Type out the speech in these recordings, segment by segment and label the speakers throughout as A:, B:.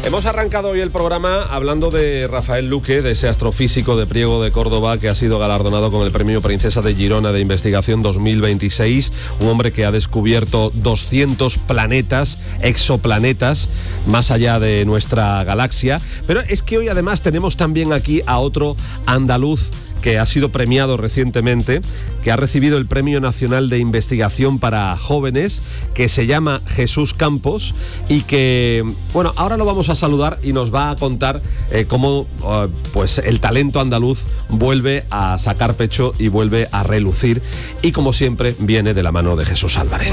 A: Hemos arrancado hoy el programa hablando de Rafael Luque, de ese astrofísico de Priego de Córdoba que ha sido galardonado con el Premio Princesa de Girona de Investigación 2026, un hombre que ha descubierto 200 planetas, exoplanetas, más allá de nuestra galaxia. Pero es que hoy además tenemos también aquí a otro andaluz que ha sido premiado recientemente, que ha recibido el Premio Nacional de Investigación para Jóvenes, que se llama Jesús Campos, y que, bueno, ahora lo vamos a saludar y nos va a contar cómo pues el talento andaluz vuelve a sacar pecho y vuelve a relucir, y como siempre viene de la mano de Jesús Álvarez.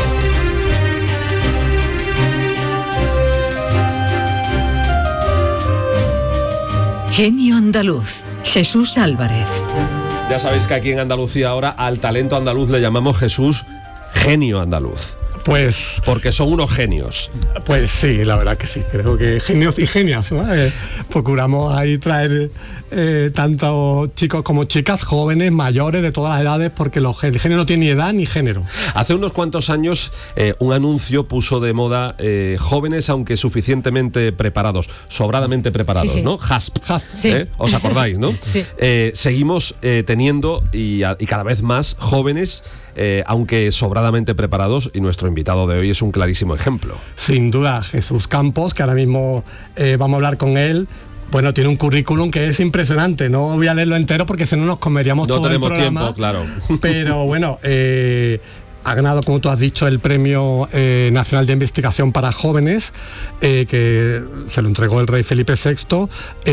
B: Genio andaluz, Jesús Álvarez.
A: Ya sabéis que aquí en Andalucía ahora al talento andaluz le llamamos Jesús Genio andaluz.
C: Pues...
A: porque son unos genios.
C: Pues sí, la verdad que sí. Creo que genios y genias, ¿no? Procuramos ahí traer tanto chicos como chicas, jóvenes, mayores, de todas las edades, porque el género no tiene ni edad ni género.
A: Hace unos cuantos años un anuncio puso de moda jóvenes aunque suficientemente preparados, sobradamente preparados, sí. ¿no? HASP.
C: Sí.
A: ¿Os acordáis, no?
B: Sí.
A: Seguimos teniendo y cada vez más jóvenes, aunque sobradamente preparados, y nuestro invitado de hoy es un clarísimo ejemplo.
C: Sin duda, Jesús Campos, que ahora mismo vamos a habar con él. Bueno, tiene un currículum que es impresionante. No voy a leerlo entero porque si no nos comeríamos todo el programa.
A: No tenemos tiempo, claro.
C: Pero bueno, ha ganado, como tú has dicho, el Premio Nacional de Investigación para Jóvenes, que se lo entregó el rey Felipe VI.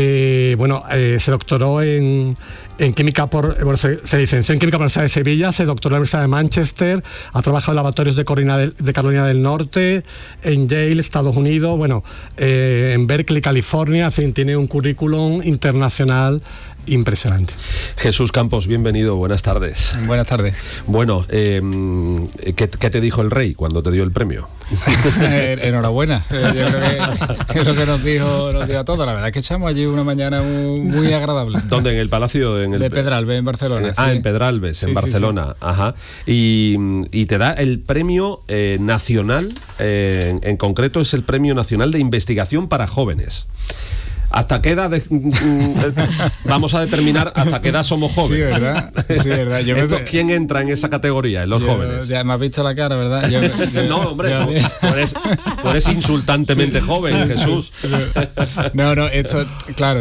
C: Se doctoró en química se licenció en química por la Universidad de Sevilla, se doctoró en la Universidad de Manchester, ha trabajado en laboratorios de Carolina del Norte, en Yale, Estados Unidos, en Berkeley, California. En fin, tiene un currículum internacional impresionante.
A: Cruz Campos, bienvenido, buenas tardes.
D: Buenas tardes.
A: Bueno, ¿qué te dijo el rey cuando te dio el premio?
D: Enhorabuena. Yo creo que es lo que nos dijo a todos. La verdad es que echamos allí una mañana muy agradable.
A: ¿Dónde? ¿En el Palacio?
D: De Pedralbes, en Barcelona.
A: Sí. En Pedralbes, en Barcelona. Sí. Ajá. Y te da el premio nacional, en concreto es el Premio Nacional de Investigación para Jóvenes. ¿Hasta qué edad vamos a determinar hasta qué edad somos jóvenes?
D: Sí, verdad.
A: ¿Quién entra en esa categoría, en los jóvenes?
D: Ya me has visto la cara, ¿verdad?
A: No, hombre, tú eres insultantemente joven, Jesús.
D: No, esto, claro.